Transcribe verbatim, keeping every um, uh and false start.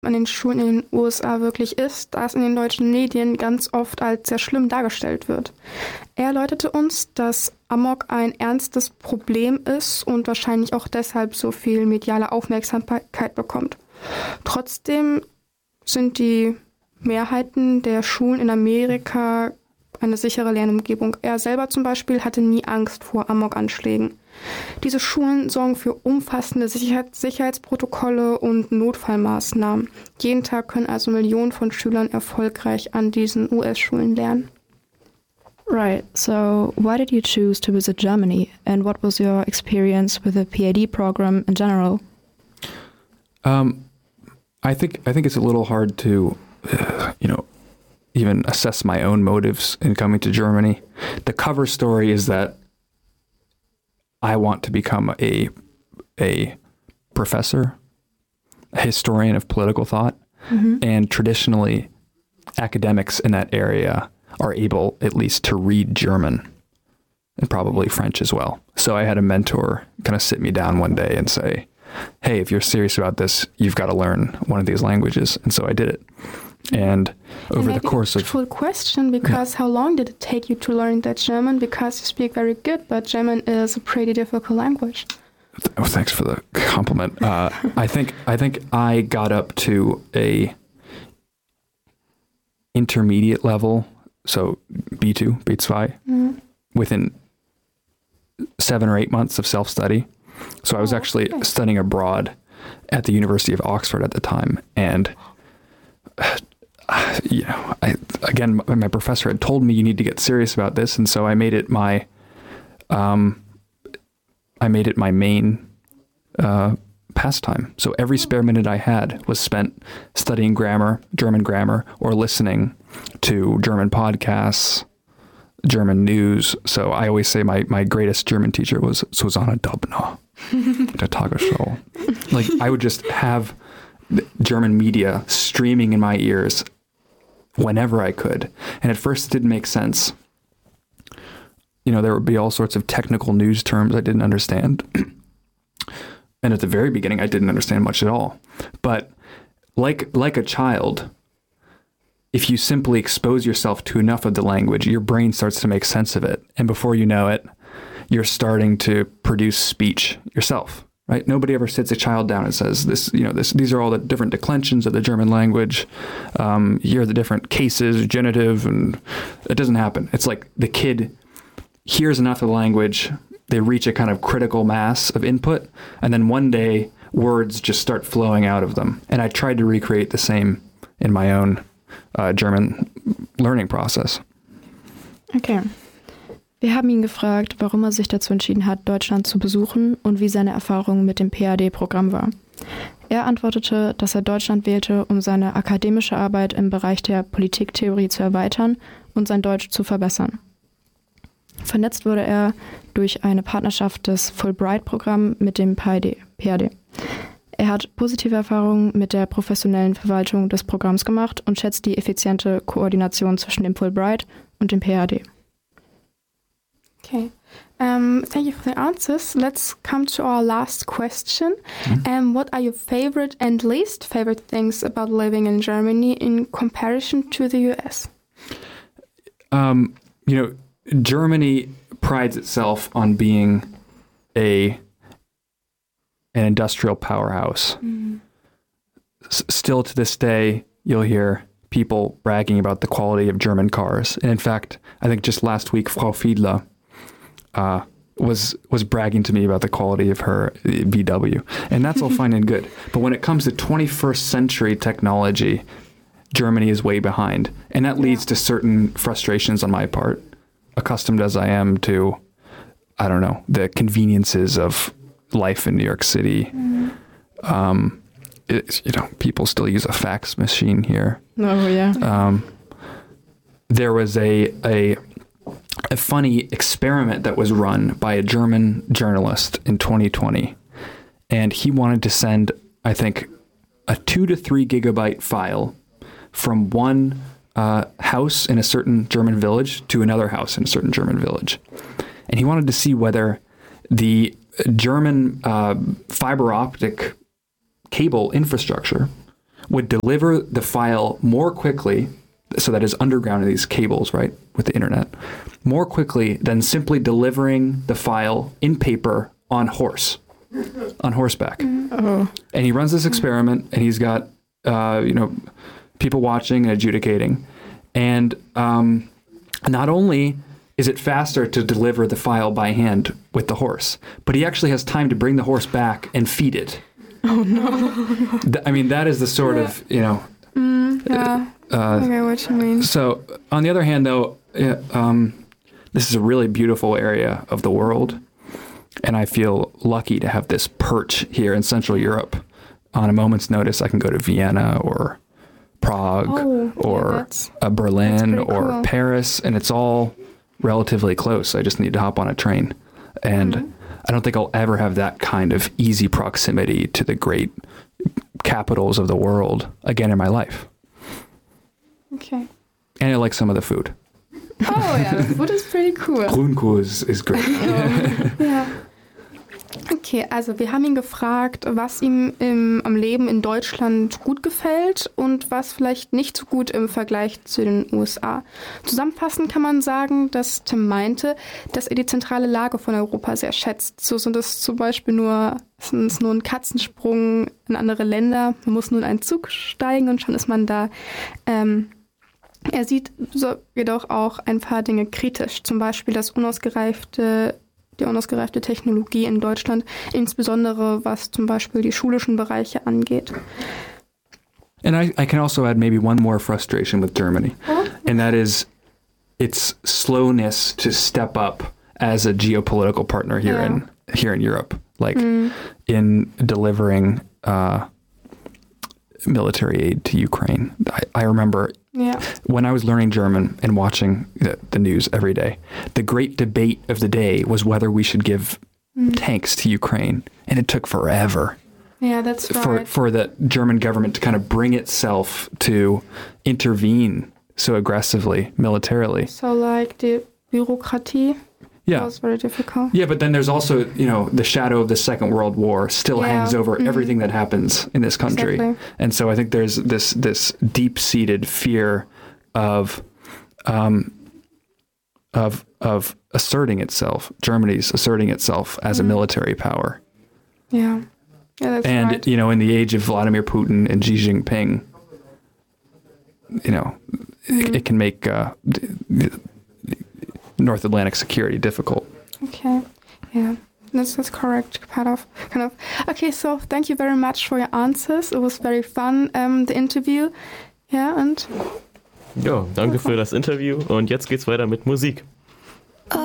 an den Schulen in den U S A wirklich ist, da es in den deutschen Medien ganz oft als sehr schlimm dargestellt wird. Er erläuterte uns, dass Amok ein ernstes Problem ist und wahrscheinlich auch deshalb so viel mediale Aufmerksamkeit bekommt. Trotzdem sind die Mehrheiten der Schulen in Amerika eine sichere Lernumgebung. Er selber zum Beispiel hatte nie Angst vor Amok-Anschlägen. Diese Schulen sorgen für umfassende Sicherheit- Sicherheitsprotokolle und Notfallmaßnahmen. Jeden Tag können also Millionen von Schülern erfolgreich an diesen U S-Schulen lernen. Right, so why did you choose to visit Germany and what was your experience with the P A D program in general? Um, I think I think it's a little hard to, uh, you know, even assess my own motives in coming to Germany. The cover story is that I want to become a a professor, a historian of political thought, mm-hmm. and traditionally academics in that area are able at least to read German and probably French as well. So I had a mentor kind of sit me down one day and say, hey, if you're serious about this, you've got to learn one of these languages. And so I did it. And over and the course of... full question, because yeah. How long did it take you to learn that German? Because you speak very good, but German is a pretty difficult language. Oh, thanks for the compliment. Uh, I think I think I got up to a intermediate level, so B two, B two, mm. within seven or eight months of self-study. So I was oh, actually okay. studying abroad at the University of Oxford at the time, and uh, you know, I, again, my professor had told me you need to get serious about this, and so I made it my, um, I made it my main uh, pastime. So every spare minute I had was spent studying grammar, German grammar, or listening to German podcasts, German news. So I always say my, my greatest German teacher was Susanne Dobner, der Tagesschau. Like I would just have German media streaming in my ears whenever I could. And at first it didn't make sense. You know, there would be all sorts of technical news terms I didn't understand. And at the very beginning, I didn't understand much at all. But like like a child, if you simply expose yourself to enough of the language, your brain starts to make sense of it. And before you know it, you're starting to produce speech yourself, right? Nobody ever sits a child down and says, "This, you know, this. These are all the different declensions of the German language. Um, here are the different cases, genitive," and it doesn't happen. It's like the kid hears enough of the language, they reach a kind of critical mass of input, and then one day words just start flowing out of them. And I tried to recreate the same in my own uh, German learning process. Okay. Wir haben ihn gefragt, warum er sich dazu entschieden hat, Deutschland zu besuchen und wie seine Erfahrung mit dem P A D-Programm war. Er antwortete, dass er Deutschland wählte, um seine akademische Arbeit im Bereich der Politiktheorie zu erweitern und sein Deutsch zu verbessern. Vernetzt wurde er durch eine Partnerschaft des Fulbright-Programms mit dem P A D. Er hat positive Erfahrungen mit der professionellen Verwaltung des Programms gemacht und schätzt die effiziente Koordination zwischen dem Fulbright und dem P A D. Okay. Um, thank you for the answers. Let's come to our last question. Mm-hmm. Um, what are your favorite and least favorite things about living in Germany in comparison to the U S? Um, you know, Germany prides itself on being a an industrial powerhouse. Mm. S- still to this day, you'll hear people bragging about the quality of German cars. And in fact, I think just last week, Frau Fiedler uh, was was bragging to me about the quality of her V W. And that's all fine and good. But when it comes to twenty-first century technology, Germany is way behind. And that leads to certain frustrations on my part, accustomed as I am to, I don't know, the conveniences of life in New York City. Mm. Um, it, you know, people still use a fax machine here. Oh, yeah. Um, there was a, a a funny experiment that was run by a German journalist in twenty twenty. And he wanted to send, I think, a two to three gigabyte file from one uh, house in a certain German village to another house in a certain German village. And he wanted to see whether the German uh, fiber optic cable infrastructure would deliver the file more quickly, so that is underground in these cables, right, with the internet, more quickly than simply delivering the file in paper on horse, on horseback. Oh. And he runs this experiment, and he's got, uh, you know, people watching and adjudicating. And um, not only is it faster to deliver the file by hand with the horse, but he actually has time to bring the horse back and feed it. Oh, no. I mean, that is the sort yeah. of, you know... Mm, yeah. Uh, okay, what you mean. So, on the other hand, though, um, this is a really beautiful area of the world, and I feel lucky to have this perch here in Central Europe. On a moment's notice, I can go to Vienna or Prague oh, or yeah, uh, Berlin or cool. Paris, and it's all relatively close. I just need to hop on a train. And mm-hmm. I don't think I'll ever have that kind of easy proximity to the great capitals of the world again in my life. Okay. And I like some of the food. Oh yeah, the food is pretty cool. Grünkohl is, is great. Oh, ja. Okay, also wir haben ihn gefragt, was ihm im, am Leben in Deutschland gut gefällt und was vielleicht nicht so gut im Vergleich zu den U S A. Zusammenfassend kann man sagen, dass Tim meinte, dass er die zentrale Lage von Europa sehr schätzt. So sind es zum Beispiel nur, es ist nur ein Katzensprung in andere Länder. Man muss nur in einen Zug steigen und schon ist man da. Ähm, er sieht so jedoch auch ein paar Dinge kritisch, zum Beispiel das unausgereifte die unausgereifte Technologie in Deutschland, insbesondere was zum Beispiel die schulischen Bereiche angeht. And I, I can also add maybe one more frustration with Germany, oh. and that is its slowness to step up as a geopolitical partner here yeah. in here in Europe, like mm. in delivering uh, military aid to Ukraine. I, I remember yeah. when I was learning German and watching the, the news every day, the great debate of the day was whether we should give mm. tanks to Ukraine. And it took forever yeah, that's for, right. for the German government to kind of bring itself to intervene so aggressively, militarily. So like the bureaucracy yeah. was very difficult. Yeah, but then there's also, you know, the shadow of the Second World War still yeah. hangs over mm-hmm. everything that happens in this country. Exactly. And so I think there's this this deep-seated fear of um, of of asserting itself, Germany's asserting itself as mm-hmm. a military power. Yeah. Yeah, that's and, right. you know, in the age of Vladimir Putin and Xi Jinping, you know, mm-hmm. it, it can make uh, North Atlantic security difficult. Okay, yeah, that's, that's correct. Part of, kind of. Okay, so thank you very much for your answers. It was very fun, um, the interview. Yeah, and. Ja, danke für das Interview und jetzt geht's weiter mit Musik.